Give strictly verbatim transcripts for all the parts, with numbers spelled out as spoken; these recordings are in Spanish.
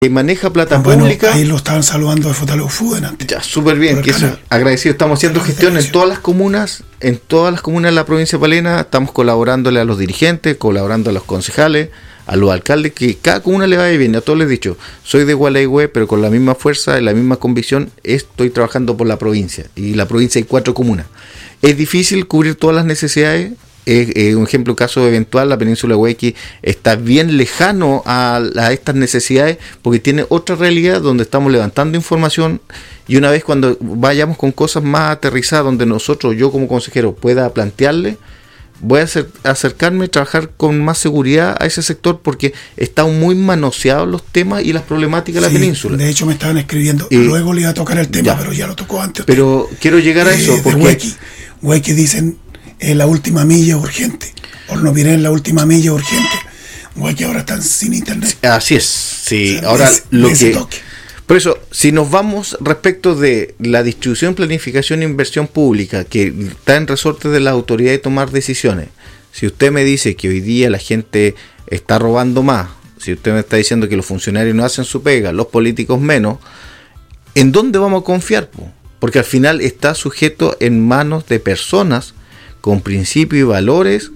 que maneja plata bueno, pública. Ahí lo estaban saludando de Fotaleu Food antes. Ya, súper bien, que eso, agradecido. Estamos haciendo gestión en todas las comunas, en todas las comunas de la provincia de Palena, estamos colaborándole a los dirigentes, colaborando a los concejales, a los alcaldes, que cada comuna le vaya bien. A todos les he dicho, soy de Gualeguay, pero con la misma fuerza y la misma convicción estoy trabajando por la provincia. Y la provincia hay cuatro comunas. Es difícil cubrir todas las necesidades. Es eh, un ejemplo, caso eventual, la península de Huequi está bien lejano a, a estas necesidades porque tiene otra realidad donde estamos levantando información, y una vez cuando vayamos con cosas más aterrizadas donde nosotros, yo como consejero, pueda plantearle, voy a hacer, acercarme, trabajar con más seguridad a ese sector porque están muy manoseados los temas y las problemáticas de sí, la península. De hecho me estaban escribiendo, eh, luego le iba a tocar el tema, ya, pero ya lo tocó antes. Pero usted. Quiero llegar a eso eh, porque... Huequi, Huequi dicen... Eh, la última milla urgente. Hornovirén, la última milla urgente. Huequi ahora están sin internet. Así es, sí. O sea, ahora es, lo que... Toque. Por eso, si nos vamos respecto de la distribución, planificación e inversión pública, que está en resorte de la autoridad de tomar decisiones, si usted me dice que hoy día la gente está robando más, si usted me está diciendo que los funcionarios no hacen su pega, los políticos menos, ¿en dónde vamos a confiar? Porque al final está sujeto en manos de personas con principios y valores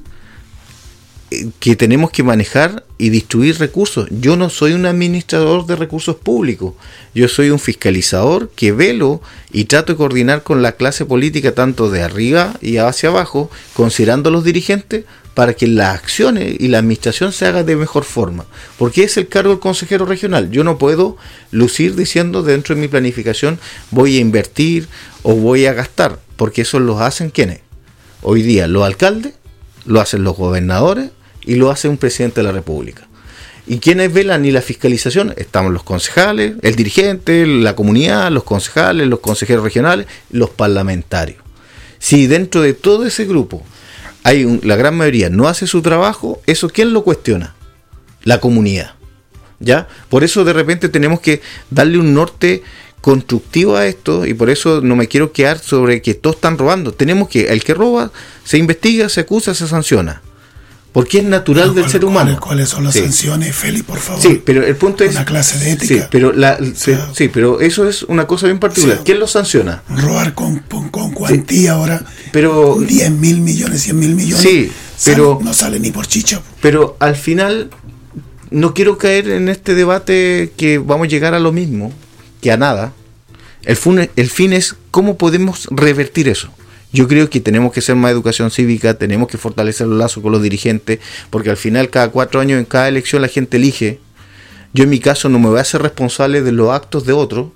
que tenemos que manejar y distribuir recursos. Yo no soy un administrador de recursos públicos, yo soy un fiscalizador que velo y trato de coordinar con la clase política tanto de arriba y hacia abajo, considerando a los dirigentes para que las acciones y la administración se haga de mejor forma, porque es el cargo del consejero regional. Yo no puedo lucir diciendo dentro de mi planificación voy a invertir o voy a gastar, porque eso lo hacen ¿quiénes? Hoy día los alcaldes, lo hacen los gobernadores y lo hace un presidente de la República. ¿Y quiénes velan y la fiscalización? Estamos los concejales, el dirigente, la comunidad, los concejales, los consejeros regionales, los parlamentarios. Si dentro de todo ese grupo hay un, la gran mayoría no hace su trabajo, ¿eso quién lo cuestiona? La comunidad. ¿Ya? Por eso de repente tenemos que darle un norte constructivo a esto, y por eso no me quiero quedar sobre que todos están robando. Tenemos que, el que roba se investiga, se acusa, se sanciona, porque es natural del cuál, ser humano. ¿Cuáles, cuáles son las sí. sanciones, Feli, por favor? Sí, pero el punto es... Una clase de ética. Sí, pero, la, o sea, sí, pero eso es una cosa bien particular. Sí, ¿quién lo sanciona? Robar con, con, con cuantía sí, ahora, pero diez mil millones, cien mil millones, sí, pero, sale, no sale ni por chicha. Pero al final no quiero caer en este debate que vamos a llegar a lo mismo, que a nada. El fin, el fin es cómo podemos revertir eso. Yo creo que tenemos que hacer más educación cívica, tenemos que fortalecer los lazos con los dirigentes, porque al final cada cuatro años en cada elección la gente elige. Yo en mi caso no me voy a hacer responsable de los actos de otros,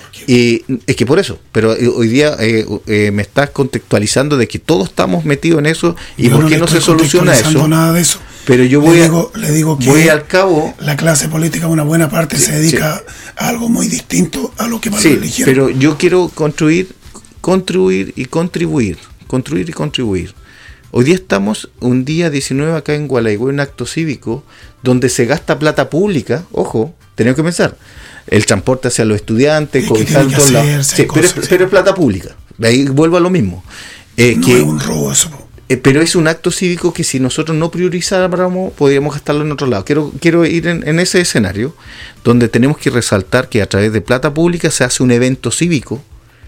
y es que por eso, pero hoy día eh, eh, me estás contextualizando de que todos estamos metidos en eso, y yo por no qué no se soluciona eso. Nada de eso. Pero yo voy, le digo, a, le digo que voy al cabo. La clase política, una buena parte, sí, se dedica sí. a algo muy distinto a lo que más sí, eligieron. Pero yo quiero construir, construir y contribuir. Construir y contribuir. Hoy día estamos un día diecinueve acá en Gualeguay, un acto cívico donde se gasta plata pública. Ojo, tenemos que pensar. El transporte hacia los estudiantes, con todos lados. Sí, pero, sí. pero es plata pública. Ahí vuelvo a lo mismo. Eh, no que, es un robo eso. Eh, pero es un acto cívico que si nosotros no priorizáramos, podríamos gastarlo en otro lado. Quiero, quiero ir en, en ese escenario donde tenemos que resaltar que a través de plata pública se hace un evento cívico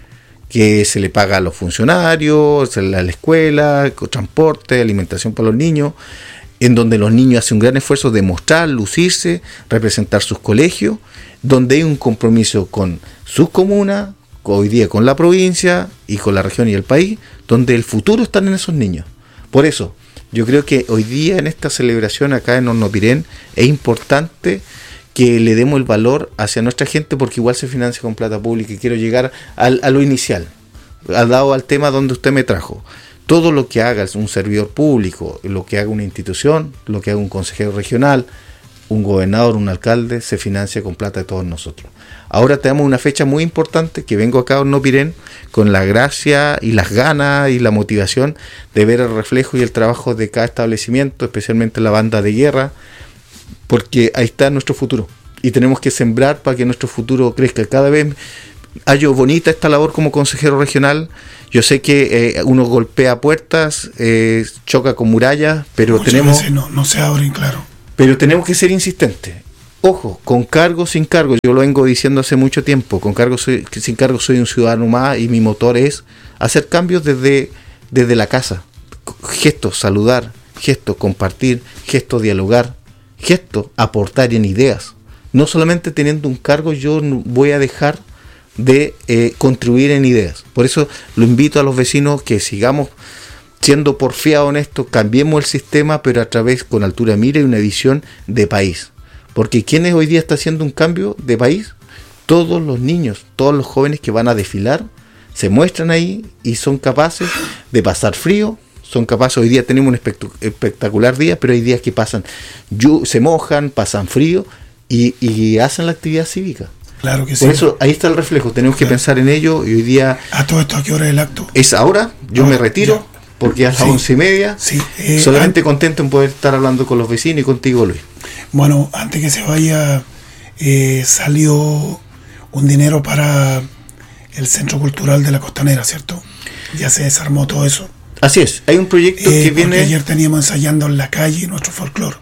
que se le paga a los funcionarios, a la escuela, transporte, alimentación para los niños, en donde los niños hacen un gran esfuerzo de mostrar, lucirse, representar sus colegios, donde hay un compromiso con sus comunas, hoy día con la provincia y con la región y el país, donde el futuro está en esos niños. Por eso, yo creo que hoy día en esta celebración acá en Hornovirén es importante que le demos el valor hacia nuestra gente, porque igual se financia con plata pública, y quiero llegar al, a lo inicial, al dado al tema donde usted me trajo. Todo lo que haga un servidor público, lo que haga una institución, lo que haga un consejero regional, un gobernador, un alcalde, se financia con plata de todos nosotros. Ahora tenemos una fecha muy importante, que vengo acá a Hornovirén con la gracia y las ganas y la motivación de ver el reflejo y el trabajo de cada establecimiento, especialmente la banda de guerra, porque ahí está nuestro futuro y tenemos que sembrar para que nuestro futuro crezca. Cada vez hallo bonita esta labor como consejero regional. Yo sé que eh, uno golpea puertas, eh, choca con murallas, pero Muchas tenemos veces no, no se abren, claro. Pero tenemos que ser insistentes. Ojo, con cargo, sin cargo, yo lo vengo diciendo hace mucho tiempo, con cargo, soy, sin cargo soy un ciudadano más y mi motor es hacer cambios desde, desde la casa. Gestos, saludar, gestos, compartir, gestos, dialogar, gestos, aportar en ideas. No solamente teniendo un cargo yo voy a dejar de eh, contribuir en ideas. Por eso lo invito a los vecinos que sigamos siendo porfiados en esto, cambiemos el sistema, pero a través con altura de mira y una visión de país. Porque ¿quiénes hoy día está haciendo un cambio de país? Todos los niños, todos los jóvenes que van a desfilar, se muestran ahí y son capaces de pasar frío, son capaces, hoy día tenemos un espectac- espectacular día, pero hay días que pasan, yu- se mojan, pasan frío y, y hacen la actividad cívica. Claro que sí. Por eso ahí está el reflejo, tenemos que Claro. pensar en ello y hoy día... ¿A todo esto a qué hora es el acto? Es ahora, yo Ahora, me retiro, ya. porque a las Sí. once y media, Sí, eh, solamente contento en poder estar hablando con los vecinos y contigo, Luis. Bueno, antes que se vaya, eh, salió un dinero para el Centro Cultural de la Costanera, ¿cierto? Ya se desarmó todo eso. Así es, hay un proyecto Eh, que porque viene... ayer teníamos ensayando en la calle nuestro folclore.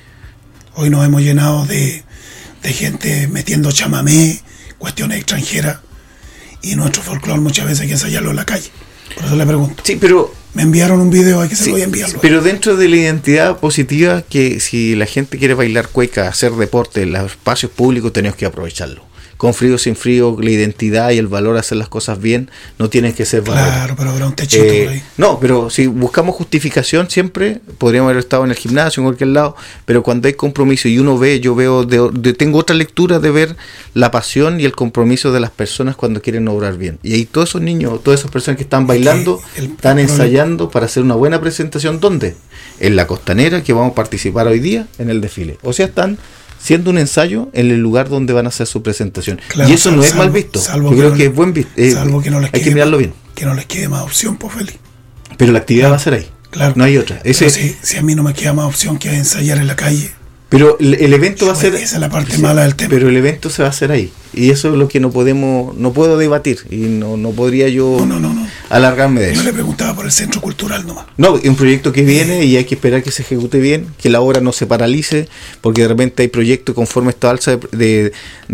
Hoy nos hemos llenado de, de gente metiendo chamamé, cuestiones extranjeras, y nuestro folclore muchas veces hay que ensayarlo en la calle. Por eso le pregunto. Sí, pero... Me enviaron un video, hay que se Sí, lo voy a enviarlo. pero dentro de la identidad positiva, que si la gente quiere bailar cueca, hacer deporte en los espacios públicos, tenemos que aprovecharlo. Con frío o sin frío, la identidad y el valor de hacer las cosas bien no tienen que ser valores. Claro, pero habrá un techito Eh, por ahí. no, pero si buscamos justificación siempre, podríamos haber estado en el gimnasio, en cualquier lado, pero cuando hay compromiso y uno ve, yo veo, de, de- tengo otra lectura de ver la pasión y el compromiso de las personas cuando quieren obrar bien. Y ahí todos esos niños, todas esas personas que están bailando, el- están el problema- ensayando para hacer una buena presentación. ¿Dónde? En la Costanera, que vamos a participar hoy día en el desfile. O sea, están siendo un ensayo en el lugar donde van a hacer su presentación. Claro, y eso no es salvo- mal visto. salvo Yo que creo no que le- es buen visto. Eh, salvo que no les hay que quede mirarlo más- bien. Que no les quede más opción, pues Feli. Pero la actividad va a ser ahí. Claro. No hay otra. Ese, Pero si, si a mí no me queda más opción que ensayar en la calle, Pero el, el evento va a ser... esa es la parte sí, mala del tema. Pero el evento se va a hacer ahí. Y eso es lo que no podemos... No puedo debatir. Y no, no podría yo No, no, no, no. alargarme de Yo eso. le preguntaba por el centro cultural nomás. No, es un proyecto que viene y hay que esperar que se ejecute bien, que la obra no se paralice, porque de repente hay proyectos conforme esta alza de, de,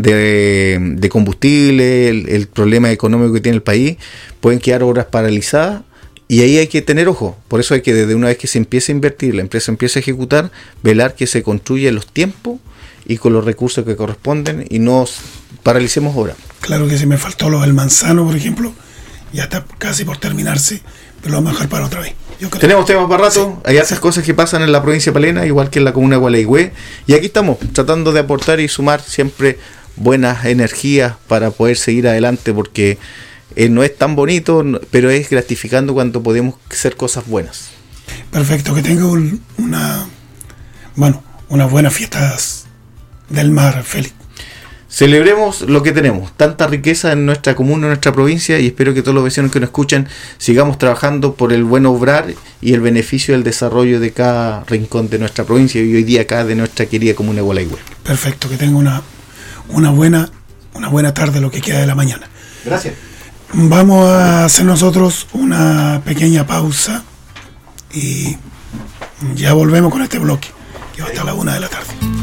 de, de combustible, el, el problema económico que tiene el país, pueden quedar obras paralizadas. Y ahí hay que tener ojo, por eso hay que desde una vez que se empiece a invertir, la empresa empieza a ejecutar, velar que se construya en los tiempos y con los recursos que corresponden y no paralicemos obras. Claro que si me faltó lo del manzano, por ejemplo, ya está casi por terminarse, pero lo vamos a dejar para otra vez. Yo creo. Tenemos temas para rato, hay esas cosas que pasan en la provincia de Palena, igual que en la comuna de Gualeguay, y aquí estamos tratando de aportar y sumar siempre buenas energías para poder seguir adelante, porque eh, no es tan bonito, no- pero es gratificando cuando podemos hacer cosas buenas. Perfecto, que tenga un- una, bueno, unas buenas fiestas del mar, Félix. Celebremos lo que tenemos, tanta riqueza en nuestra comuna, en nuestra provincia, y espero que todos los vecinos que nos escuchan sigamos trabajando por el buen obrar y el beneficio del desarrollo de cada rincón de nuestra provincia y hoy día acá de nuestra querida comuna de Gualeguay. Perfecto, que tenga una, una buena, una buena tarde, lo que queda de la mañana. Gracias. Vamos a hacer nosotros una pequeña pausa y ya volvemos con este bloque, que va hasta la una de la tarde.